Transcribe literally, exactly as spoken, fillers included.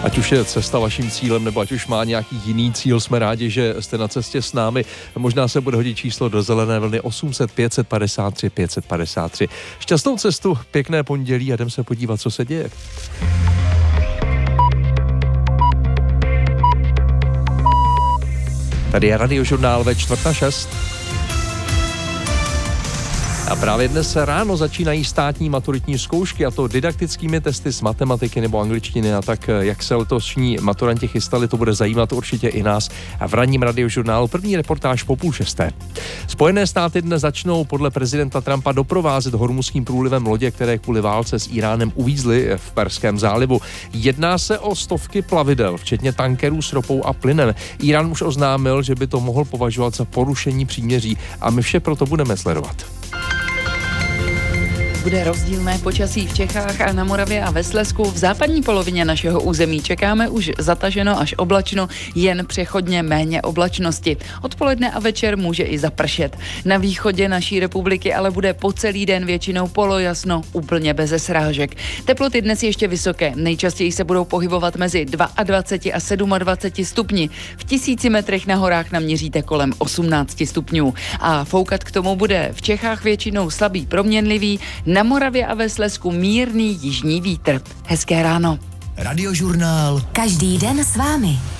Ať už je cesta vaším cílem, nebo ať už má nějaký jiný cíl, jsme rádi, že jste na cestě s námi. Možná se bude hodit číslo do zelené vlny osm set pět set padesát tři pět set padesát tři. Šťastnou cestu, pěkné pondělí a jdem se podívat, co se děje. Tady je Radiožurnál ve čtvrt na šest. A právě dnes ráno začínají státní maturitní zkoušky, a to didaktickými testy z matematiky nebo angličtiny, a tak jak se letošní maturanti chystali, to bude zajímat určitě i nás. A v ranním Radiožurnálu první reportáž po půl šesté. Spojené státy dnes začnou podle prezidenta Trumpa doprovázet Hormuzským průlivem lodě, které kvůli válce s Iránem uvízly v Perském zálivu. Jedná se o stovky plavidel, včetně tankerů s ropou a plynem. Irán už oznámil, že by to mohl považovat za porušení příměří, a my vše proto budeme sledovat. Bude rozdílné počasí v Čechách a na Moravě a ve Slezsku. V západní polovině našeho území čekáme už zataženo až oblačno, jen přechodně méně oblačnosti. Odpoledne a večer může i zapršet. Na východě naší republiky ale bude po celý den většinou polojasno, úplně beze srážek. Teploty dnes ještě vysoké, nejčastěji se budou pohybovat mezi dvacet dva a dvacet sedm stupni. V tisíci metrech na horách naměříte kolem osmnáct stupňů. A foukat k tomu bude v Čechách většinou slabý proměnlivý, na Moravě a ve Slezsku mírný jižní vítr. Hezké ráno. Radiožurnál. Každý den s vámi.